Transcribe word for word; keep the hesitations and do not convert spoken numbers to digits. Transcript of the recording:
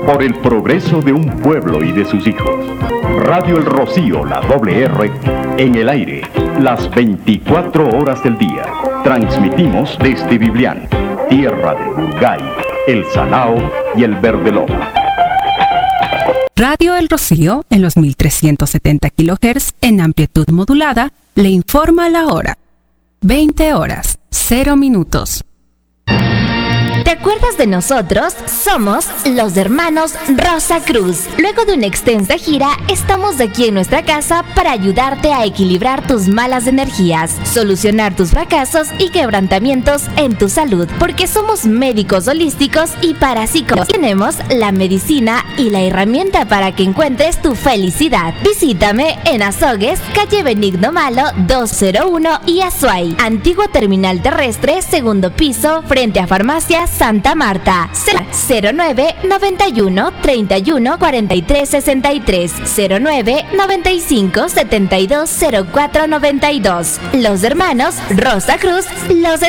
por el progreso de un pueblo y de sus hijos. Radio El Rocío, la doble R, en el aire, las veinticuatro horas del día. Transmitimos desde Biblián, tierra de Burgay, El Salao y el Verdeloma. Radio El Rocío, en los mil trescientos setenta kilohertz en amplitud modulada, le informa la hora. veinte horas, cero minutos. ¿Te acuerdas de nosotros? Somos los hermanos Rosa Cruz. Luego de una extensa gira, estamos aquí en nuestra casa para ayudarte a equilibrar tus malas energías, solucionar tus fracasos y quebrantamientos en tu salud, porque somos médicos holísticos y parapsicólogos. Tenemos la medicina y la herramienta para que encuentres tu felicidad. Visítame en Azogues, calle Benigno Malo doscientos uno y Azuay, antiguo terminal terrestre, segundo piso, frente a Farmacias Santa Marta. Cero nueve noventa y uno treinta y uno cuarenta y tres sesenta y tres, cero nueve noventa y cinco setenta y dos cero cuatro noventa y dos. Los hermanos Rosa Cruz los